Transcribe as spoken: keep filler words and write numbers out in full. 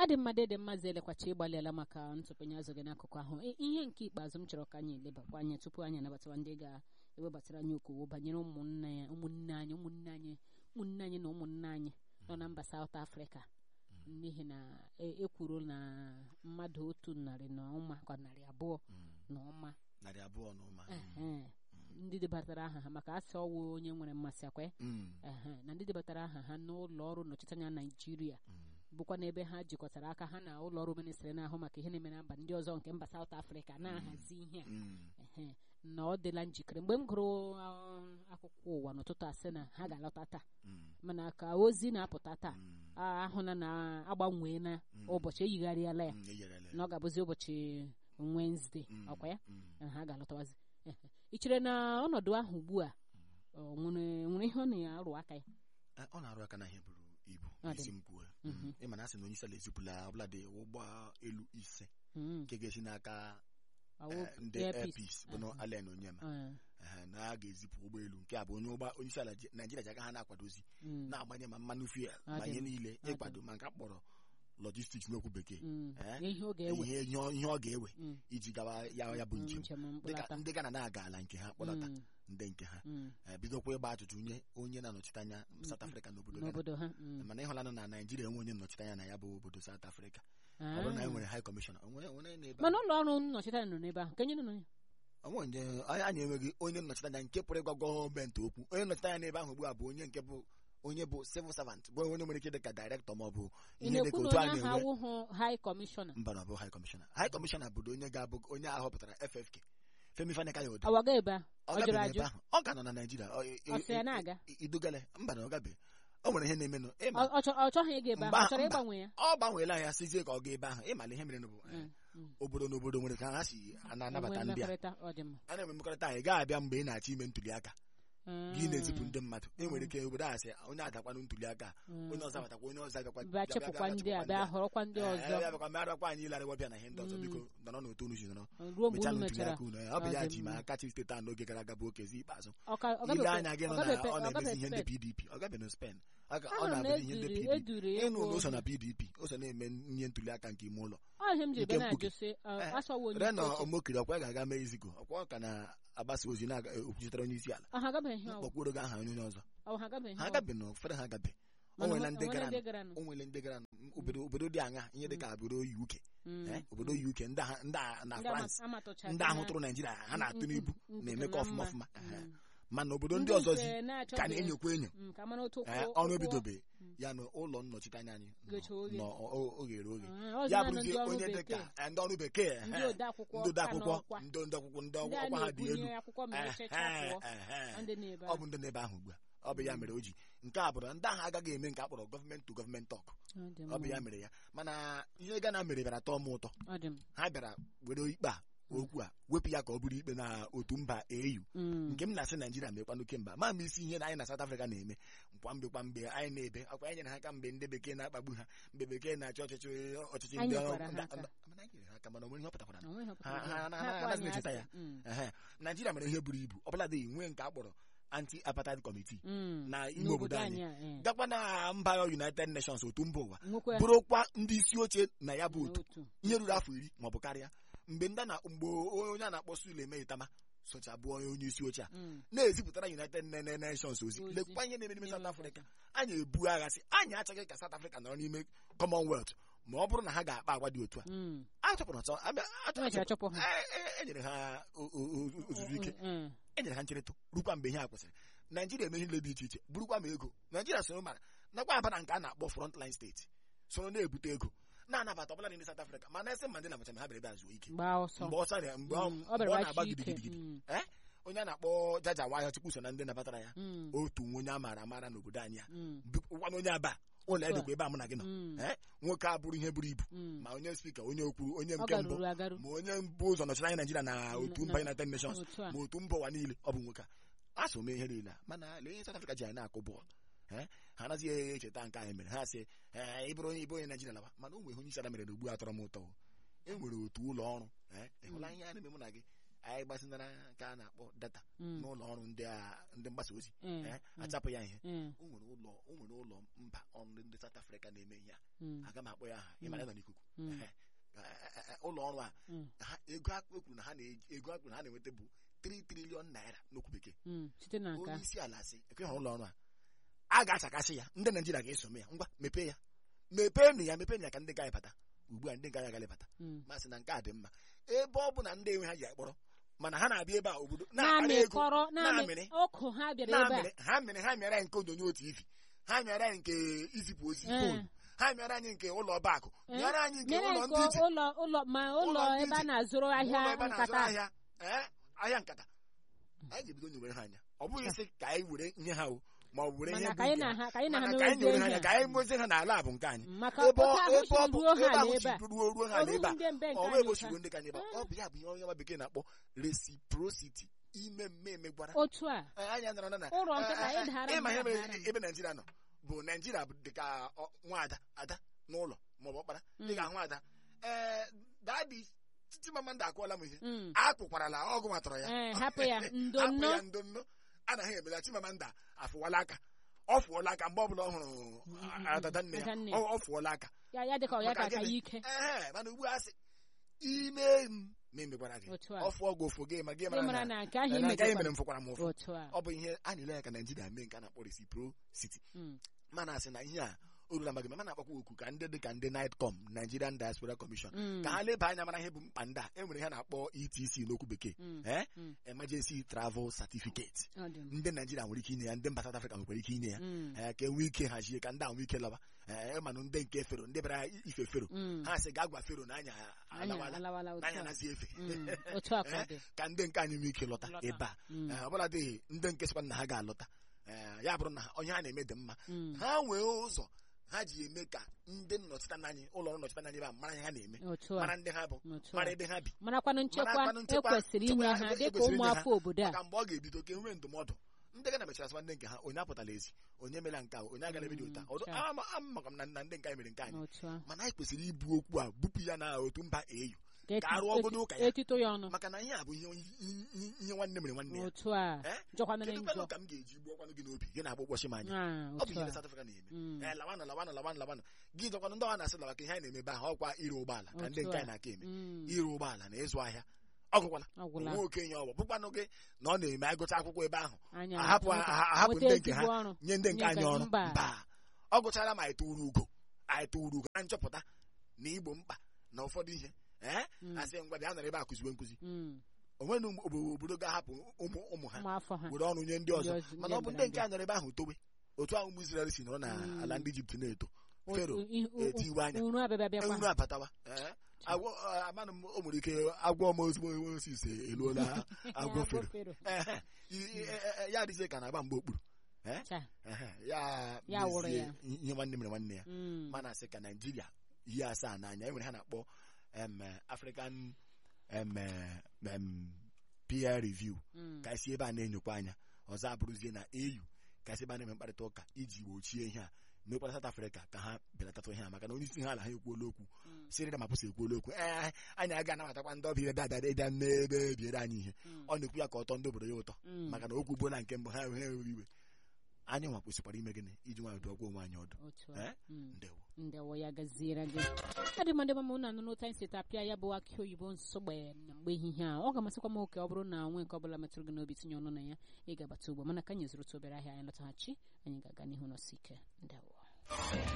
adị mmadụ dị mmazi elekwachi ịgbalịala maka ntụpenye azụ gị n'akụkụ ahụ. Ihe nke ikpeazụ m chọrọ ka anyị lebakwa anya tupu anyị anabatawa ndị ga-ewebatara anyị okwu banyere ụmụnne ya ụmụnne anyị ụmụnne anyị ụmụnne anyị na ụmụnne anyị nọ na mba South Africa, n'ihi na e kwuru na mmadụ otu narị na ụma ka narị abụọ na ụma narị abụọ na ụma ndị debatara aha ha maka asị ọwụ onye nwere mmasị akwa na ndị debatara aha ha n'ụlọ ọrụ nnọchiteanya Naijiria bụkwa n'ebe ha jikọtara aka ha na ụlọ ọrụ ministrị na-ahụ maka ihe na-eme na mba ndị ọzọ nke mba South Africa na-ahazi ihe a na ọ dịla njikere. Mgbe m gụrụ akwụkwọ ụwa n'ụtụtụ asị na ha ga-alọta taa, mana ka ozi na-apụta taa ahụna na agbanwee na ụbọchị eyigharịala ya na ọ ga-abụzi ụbọchị Wednesday ọkwa ya ha ga-alọtawazi. Ị chere na ọnọdụ ahụ ugbu a nwere ihe ọ na-arụ aka ya? Ọ na-arụ aka na ihe buru ibu isi m kwuo ịma na asị na onye isi ala ezipụla ọbụladị ụgbọ elu ise nke ga-esi n'aka ndị Airpeace bụ na Allen Onyema na a ga-ezipụ ụgbọelu nke a bụ onye ụgbọ onye isi ala Naijiria ji aka ha na-akwadozi na-agbanye ma mmanụ fuel ma ihe niile ịkwado ma nke a kpọrọ logistics n'okwu bekee ihe ọ ga-ewe iji gawa ya bụ njem dịka ndị Ghana na-aga ala nke ha kpọlọta ndị nke ha bidokwa ịgba ajụjụ nye onye na-anọchite anya South Africa n'obodo ha, mana ịhụlanụ na Naijiria enwe onye nnọchite anya na ya bụ obodo South Africa. Ọ bụrụ na e nwere high commissioner mana ụlọ ọrụ nnọchite anya nọ n'ebe ahụ kenye nọ ya anyị enweghị onye nnọchite anya nke pụrụ ịgwa gọọmenti okwu. Onye nnọchite anya n'ebe ahụ ugbu a bụ onye nke bụ onye bụ civil servant, bụ onye nwere ike dị ka director ma ọ bụ ihe dị ka otu a na-enwe high commissioner. Mba, na ọ bụ high commissioner. High commissioner bụ onye ga-abụ onye ahụ họpụtara F F K Femi Fani-Kayode. Ọ ga ebe ahụ ọ ga nọ na Naijiria idugale mba na ọ gabe. O nwere ihe na-emenụ ọ chọghị ịga ebe ahụ, ọ chọrọ ịgbanwe ya. Ọ gbanweela ya sizie ka ọ ga ebe ahụ. Ịmala ihe mere bụ obodo n'obodo nwere ka ha si anabata ndị a a na-eme mmekọrịta anyị ga-abịa mgbe ị na-achọ ime ntuli aka gị na-ezipụ ndị mmadụ. E nwere ike obodo asị onye adakwanụ ntuli aka onye ọzọ abatakwa onye ọzọ abịakwa ndị a bịa họrọkwa ndị ọzọ abịakwa merakwa anyị ịlarịwa bịa na ihe ndị ọzọ biko nọrọ n'otu unu si nọrọ mechaa ntuli aka unu. Ọ bụ ya ji ma kachi steeti a n'oge gara aga bụ okezi ikpeazụ ile anya gị nọ na ọ na-emezi ihe ndị P D P ọ gabe na Spain ọ na-abụzi ihe ndị P D P ịnụ na ụso na P D P ụso na-eme ihe ntuli aka nke ime ụlọ Rena Omokiri ọkwa ga-aga mee izigo ọkwa ka na-agbasa ozi na-ekwuchitere onye isi ala ọkpọkwuoro gị aha onye ọzọ ha gabe na ụfọdụ ha gabe. O nwere ndị gara obodo dị aṅa ihe dị ka obodo U K obodo U K ndị na France ndị ahụ tụrụ Naijiria ha na-atụ n'ibu na-emekọ ọfụma ọfụma, mana obodo ndị ọzọ zi ka na-enyokwa enyo ọrụ ebidobe ya na ụlọ nnọchite anya anyị oghere oghe ya bụrụzi onye dị ka ndị ọrụ bekee ndị odeakwụkwọ ndị akwụkwọ ndị ọkwa ha dị elu ọ bụ ndị n'ebe ahụ ugbu a. Ọ bụ ya mere o ji nke a bụrụ ndị ahụ agaghị eme nke a kpọrọ gọọmenti to gọọmenti tọk. Ọ bụ ya mere ya, mana ihe Ghana mere bịara tọọ m ụtọ. Ha bịara were ikpe a okwu a wepụ ya ka ọ bụrụ ikpe na otu mba A U nke m na-asị Naijiria mekwanụ kemba ma ma isi ihe na anyị na South Africa na-eme mkwamgbe kwamgbe anyị na-ebe akwa anyị nyere ha aka mgbe ndị bekee na-akpagbu ha mgbe bekee na-achị ọchịchị ọchịchị ndị echeta ya. Naijiria mere ihe buru ibu ọbụladị nwee nke a kpọrọ Anti-Apartheid Committee na ime obodo anyị gakwa na mba United Nations otu mba ụwa bụrụkwa ndị isi oche na ya bụ otu ihe ruru afọ iri maọbụ karịa. Mgbe ndị na mgbe onye a na-akpọ Sule Meitama socha bụ onye isi oche a na-ezipụtara United Nations ozi lekwa ihe na-eme n'ime South Africa. Anyị ebu agha sị anyị achọghị ka South Africa nọrọ n'ime Commonwealth ma ọ bụrụ na ha ga-akpa agwa dị otu a. Achọpụrụ ọtọ enyere ha ozuzu ike, enyere ha ncherịta rukwa mgbe ihe a kwụsịrị. Naijiria eme ihe dị iche iche burukwa ma ego. Naijiria soro mara nakwa abana nke a na-akpọ frontline steeti soro na-ebute ego na-anabata ọbụla ndị South Africa mana esi Mandela macha ha bịara ebe a zuo ike mgbe ọ mgbe ọ na-agba gidigidi onye a na-akpọ Jaja Wahia Chukwu so na ndị nabatara ya otu onye a maara amara n'obodo anyị ya bụkwa onye Aba ụlọ edekwa ebe a mụ na gị nọ nwoke a bụrụ ihe buru ibu ma onye spika onye okwu onye nke mbụ ma onye mbụ ụzọ nọchiri anya Naijiria na otu mba United Nations ma otu mba ụwa niile ọ bụ nwoke a a so mee ihe niile mana lee South Africa ji anyị na-akụ bọọlụ ha anaghị echeta nke anyị mere ha sị ịbụrụ onye ibe onye Naijiria laba mana o nwere onye isi ala mere na ugbu a tọrọ m ụtọ. E nwere otu ụlọ ọrụ ịhụla ihe a na-eme mụ na gị anyị gbasinara nke a na-akpọ data n'ụlọ ọrụ ndị mgbasa ozi achapụ ya ihe o nwere ụlọ o nwere ụlọ mba ọrụ ndị South Africa na-eme ihe a aga m akpọ ya aha ịmara nọ n'ikuku ụlọ ọrụ a ego akpụkwuru na ha ego akpụrụ ha na-enweta bụ three trillion naira n'okwu bekee onye isi ala sị ekwe ha ụlọ ọrụ a a ga-achakasị ya ndị Naijiria ga-esome ya ngwa mepee ya mepee nụ ya mepee ya ka ndị gaghị bata ugbu a ndị gaghị agalị bata masị na nke a dị mma ebe ọ bụ na ndị enwe ha ji akpọrọ mana ha na-abịa ebe a obodo na-akpara ego ha mere ha mere nke onyonyo tivi ha mere anyị nke izipụ ozi fon ha mere anyị nke ụlọ ọba akụ mere anyị nke ụlọ ndị ije ụlọ ebe a na-azụrụ ahịa nkata ahịa nkata anyị ga-ebido nyewere ha anya ọ bụghị isi ka anyị were nye ha o ma ọ were ihe ka anyị nyere ha ka anyị mozie ha n'ala bụ nke anyị ebe ọ bụ ebe ahụ si ruo ruo ha n'ebe a ọ wee gbochigbo ndị ka anyị ebe ọ bụ ya bụ ihe onye nwa bekee na-akpọ reciprocity ime mmemme gwara otu a anya nọrọ na ịma ihe mere ebe Naijiria nọ bụ Naijiria dị ka nwaada ada n'ụlọ maọbụ ọkpara dị ka ahụ ada ee dadi Chimamanda akwụọla m ihe akpụkwarala ọgụ matọrọ ya hapụ ya ndonno anaghị emela Chimamanda afụwala aka ọ fụọla aka mgbe ọbụla ọ hụrụ adada nne ya ọ fụọla aka ee mana ugbu a sị ime m ma emekwara gị ọ fụọ gị ụfụ gị ma gị mara na agaghị mere m fụkwara m ụfụ ọ bụ ihe a na-ele ya ka Naijiria mee nke a na-akpọ reciprocity mana asị na ihe a orula magị mana akpakwa oku ka ndị dị ka ndị NIGHTCOM Nigerian Diaspora Commission ka ha leba anya mara ihe bụ mkpa ndị a e nwere ihe na-akpọ E T C n'okwu bekee Emergency Travel Certificate ndị Naijiria nwere ike inye ya ndị mba South Africa nwekwara ike inye ya ka enwee ike hazie ka ndị a nwee ike lọba manụ ndị nke fero ndị bịara ife fero ha sị ga-agwa fero na anya alawala n'anya nazi efe ka ndị nke anyị nwee ike lọta ebe a ọbụla dịghị ndị nke sịkwa na ha ga-alọta ya bụrụ na onye ha na-eme dị mma ha nwee ụzọ ha ji eme ka ndị nnọchiteanya ụlọ ọrụ nnọchiteanya ebe a mara ihe ha na-eme mara ndị ha bụ mara ebe ha bi marakwanụ nchekwa ekwesịrị inye ha dịka ụmụafọ obodo a maka mgbe ọ ga-ebido ka enwee ndụmọdụ ndị ga na-emechara sịkwa ndị nke ha onye apụtala ezi onye mere nke ahụ onye agara ebe dị ụta maka na ndị nke anyị mere nke anyị mana anyị kwesịrị ibu okwu a bupụ ya na otu mba A U ka arụ ọgụdụ ụka ya maka na ihe a bụ ihe nwanne mere nwanne ya kedụkwanụ ka m ga-eji gbuokwanụ gị n'obi gị na-agba ụbọchị m anya ọ bụ ihe South Africa na-eme lawanụ lawanụ lawanụ lawanụ gị jọkwanụ ndị ọha na-asị lawa ka ihe anyị na-eme ebe ahụ ọkwa ire ụgbọala ka ndị nke anyị na-aka eme ire ụgbọala na ịzụ ahịa ọgwụkwala nwe okenye ọgbọ bụkwanụ gị na ọ na-eme agụcha akwụkwọ ebe ahụ ahapụ ndị nke ha nye ndị nke anyị ọrụ mba ọ gụchara ma anyị tụrụ ugo anyị tụrụ ugo na nchọpụta na igbo mkpa na ụfọdụ ihe ee asị ngwa bịa nọrọ ebe a kụziwe nkụzi onwere obodo ga-ahapụ ụmụ ụmụ ha were ọrụ nye ndị ọzọ mana ọ bụ ndị nke a nọrọ ebe ahụ towe otu ahụ ụmụ Izrel si nọrọ na ala ndị Ijipt na-eto Fero etiwe anya uru abatawa amanụ m o nwere ike agwọ m ozugbo Moses eluola agwọ Fero ya adịzie ka na-agba mgbe okpuru ya ihe nwanne mere nwanne ya mana asị ka Naijiria ihe asaa n'anya e nwere ha na-akpọ African peer review ka esi ebe a na-enyokwa anya ọzọ abụrụzie na A U ka esi ebe a na-eme mkparịta ụka iji gbochie ihe a mekwara South Africa ka ha belatatụ ihe a maka na onye isi ha ala ha ekwuola okwu sirida ma pụsa ekwuola okwu ee anyị aga anabatakwa ndị ọbịa dada ịbịa n'ebe biere anyị ihe ọ na-ekwu ya ka ọtọ ndị obodo ya ụtọ maka na okwu bụ na nke mbụ ha ha ewe iwe anyị nwa kwesịkwara ime gịnị iji nwa ọdụ ọgwụ onwe anyị ọdụ ndewo ndewo ya gaziere gị adị m adịma m ụnụ anụ n'ụta anyị sita apịa ya bụ akị oyibo nsogbe na mgbe ehihie a ọ ga-amasịkwa m oke ọ bụrụ na nwe nke ọ bụla metụrụ gị n'obi tinye ọnụ na ya ị ga-abata ugbo mana ka anyị zụrụ otu obere ahịa anyị lọtaghachi anyị ga-aga n'ihu n'ọsọ ike ndewo